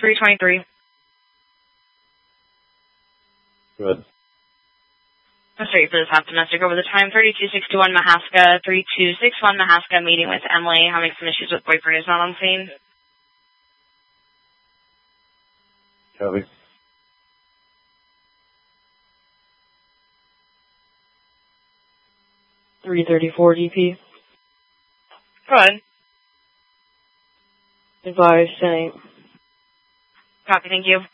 323. Good. I'm sorry for this hot domestic over the time. 3261 Mahaska, 3261 Mahaska, meeting with Emily, having some issues with boyfriend who's not on scene. Copy. 334 DP. Go ahead. Advise, Saint. Copy, thank you.